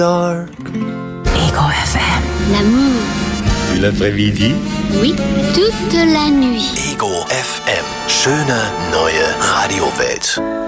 dark. Ego FM. L'amour. Et l'après-midi? Oui, toute la nuit. Ego FM. Schöne neue Radiowelt.